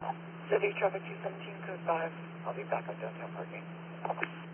City traffic 217 code 5. I'll be back on downtown parking.